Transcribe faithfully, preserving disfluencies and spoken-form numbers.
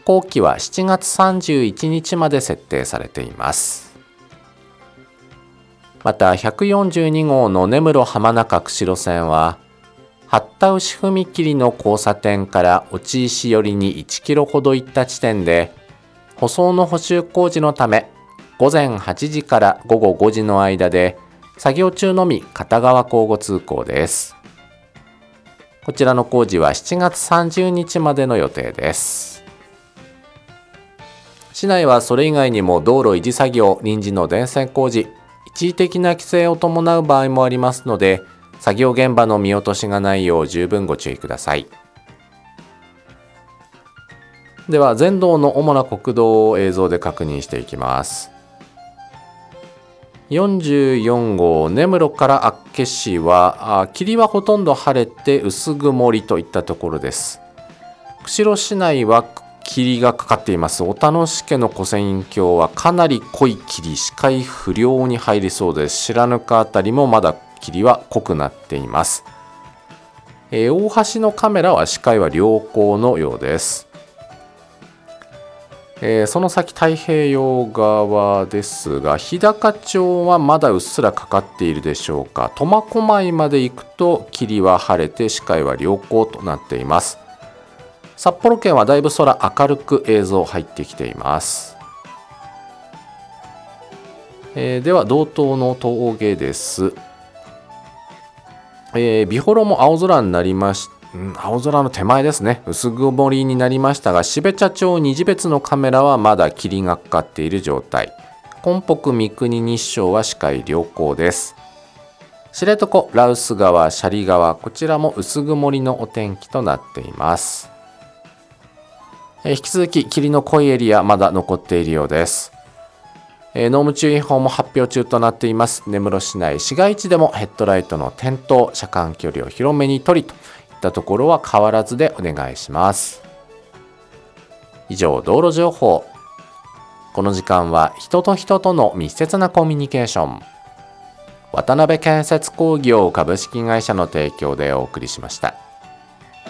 工期はしちがつさんじゅういちにちまで設定されています。またひゃくよんじゅうにごうの根室浜中釧路線は、八田牛踏切の交差点から落石寄りにいちキロほど行った地点で、舗装の補修工事のため、ごぜんはちじからごごごじの間で、作業中のみ片側交互通行です。こちらの工事はしちがつさんじゅうにちまでの予定です。市内はそれ以外にも道路維持作業、臨時の電線工事、一時的な規制を伴う場合もありますので、作業現場の見落としがないよう十分ご注意ください。では全道の主な国道を映像で確認していきます。よんじゅうよんごう根室から厚岸は霧はほとんど晴れて薄曇りといったところです。釧路市内は霧がかかっています。小田之助の湖川橋はかなり濃い霧、視界不良に入りそうです。白糠あたりもまだ霧は濃くなっています。えー、大橋のカメラは視界は良好のようです。えー、その先太平洋側ですが、日高町はまだうっすらかかっているでしょうか。苫小牧まで行くと霧は晴れて視界は良好となっています。札幌県はだいぶ空明るく映像入ってきています。えー、では道東の峠です。えー、美幌も青空になりました。うん、青空の手前ですね。薄曇りになりましたが、標茶町虹別のカメラはまだ霧がかかっている状態。根北三国日照は視界良好です。知床、羅臼川、斜里川、こちらも薄曇りのお天気となっています。えー、引き続き霧の濃いエリアまだ残っているようです。えー、濃霧注意報も発表中となっています。根室市内市街地でもヘッドライトの点灯、車間距離を広めに取りといったところは変わらずでお願いします。以上、道路情報。この時間は人と人との密接なコミュニケーション、渡辺建設工業株式会社の提供でお送りしました。